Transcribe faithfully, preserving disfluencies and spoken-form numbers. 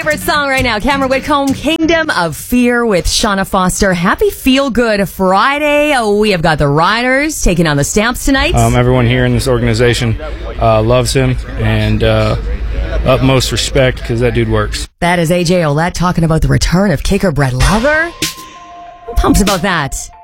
favorite song right now. Cameron Whitcomb, Kingdom of Fear with Shauna Foster. Happy Feel Good Friday. Oh, we have got the Riders taking on the Stamps tonight. Um, everyone here in this organization uh, loves him, and uh, utmost respect because that dude works. That is A J Olette talking about the return of kicker Brett Lover. I'm pumped about that.